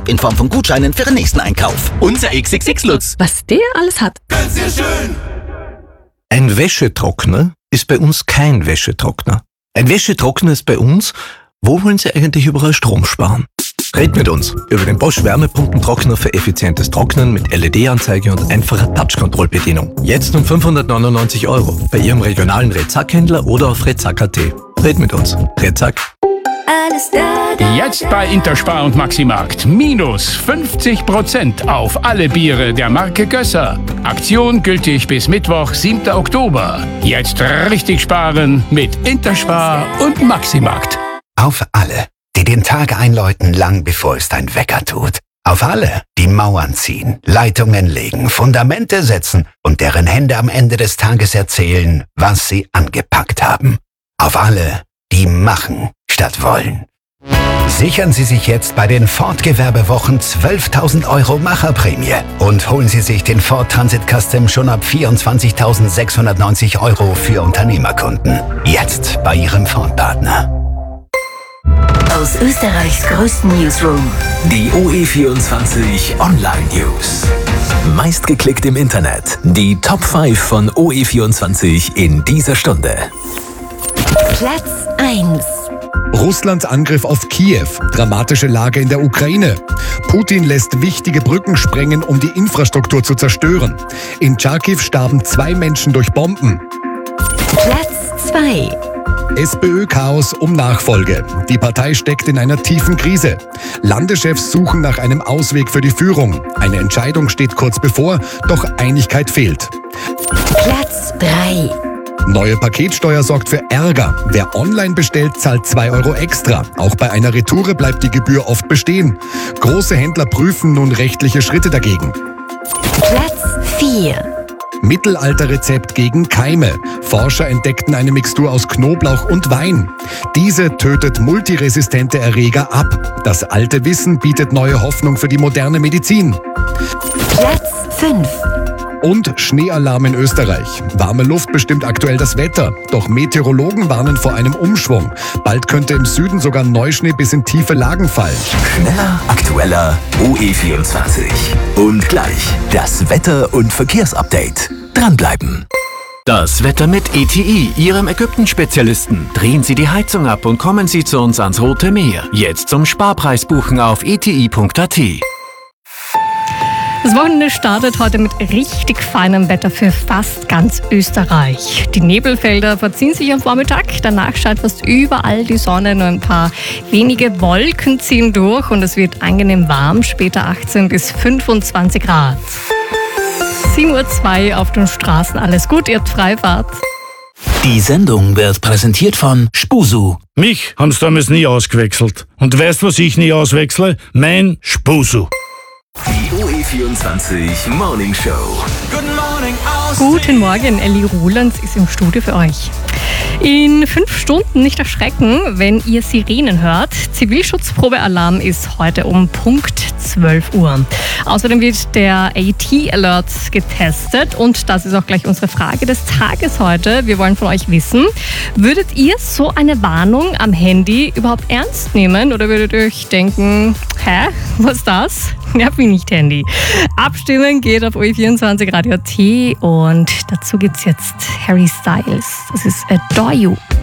In Form von Gutscheinen für Ihren nächsten Einkauf. Unser XXX-Lutz. Was der alles hat. Ganz sehr schön. Ein Wäschetrockner ist bei uns kein Wäschetrockner. Ein Wäschetrockner ist bei uns, wo wollen Sie eigentlich überall Strom sparen? Red mit uns über den Bosch Wärmepumpentrockner für effizientes Trocknen mit LED-Anzeige und einfacher Touch-Control-Bedienung. Jetzt um 599 € bei Ihrem regionalen Rezack-Händler oder auf rezack.at. Red mit uns. Rezack. Alles da. Jetzt bei Interspar und Maximarkt. Minus 50% auf alle Biere der Marke Gösser. Aktion gültig bis Mittwoch, 7. Oktober. Jetzt richtig sparen mit Interspar und Maximarkt. Auf alle, die den Tag einläuten, lang bevor es dein Wecker tut. Auf alle, die Mauern ziehen, Leitungen legen, Fundamente setzen und deren Hände am Ende des Tages erzählen, was sie angepackt haben. Auf alle, die machen statt wollen. Sichern Sie sich jetzt bei den Ford-Gewerbewochen 12.000 € Macherprämie und holen Sie sich den Ford Transit Custom schon ab 24.690 € für Unternehmerkunden. Jetzt bei Ihrem Ford-Partner. Aus Österreichs größten Newsroom. Die OE24 Online News. Meistgeklickt im Internet. Die Top 5 von OE24 in dieser Stunde. Platz 1. Russlands Angriff auf Kiew, dramatische Lage in der Ukraine. Putin lässt wichtige Brücken sprengen, um die Infrastruktur zu zerstören. In Charkiw starben 2 Menschen durch Bomben. Platz 2. SPÖ-Chaos um Nachfolge. Die Partei steckt in einer tiefen Krise. Landeschefs suchen nach einem Ausweg für die Führung. Eine Entscheidung steht kurz bevor, doch Einigkeit fehlt. Platz 3. Neue Paketsteuer sorgt für Ärger. Wer online bestellt, zahlt 2 € extra. Auch bei einer Retoure bleibt die Gebühr oft bestehen. Große Händler prüfen nun rechtliche Schritte dagegen. Platz 4. Mittelalterrezept gegen Keime. Forscher entdeckten eine Mixtur aus Knoblauch und Wein. Diese tötet multiresistente Erreger ab. Das alte Wissen bietet neue Hoffnung für die moderne Medizin. Platz 5. Und Schneealarm in Österreich. Warme Luft bestimmt aktuell das Wetter. Doch Meteorologen warnen vor einem Umschwung. Bald könnte im Süden sogar Neuschnee bis in tiefe Lagen fallen. Schneller, aktueller, OE24. Und gleich das Wetter- und Verkehrsupdate. Dranbleiben. Das Wetter mit ETI, Ihrem Ägypten-Spezialisten. Drehen Sie die Heizung ab und kommen Sie zu uns ans Rote Meer. Jetzt zum Sparpreis buchen auf eti.at. Das Wochenende startet heute mit richtig feinem Wetter für fast ganz Österreich. Die Nebelfelder verziehen sich am Vormittag, danach scheint fast überall die Sonne, nur ein paar wenige Wolken ziehen durch und es wird angenehm warm, später 18 bis 25 Grad. 7:02 Uhr auf den Straßen, alles gut, ihr habt Freifahrt. Die Sendung wird präsentiert von Spusu. Mich haben sie damals nie ausgewechselt. Und weißt du, was ich nie auswechsle? Mein Spusu. Die OE24 Morning Show. Guten Morgen aus. Guten Morgen, Elli Rolands ist im Studio für euch. In 5 Stunden nicht erschrecken, wenn ihr Sirenen hört. Zivilschutzprobealarm ist heute um Punkt 12 Uhr. Außerdem wird der AT-Alert getestet und das ist auch gleich unsere Frage des Tages heute. Wir wollen von euch wissen, würdet ihr so eine Warnung am Handy überhaupt ernst nehmen oder würdet ihr euch denken, was ist das? Nerv mich nicht, Handy. Abstimmen geht auf OE24 Radio T und dazu gibt's jetzt Harry Styles. Das ist Adore You.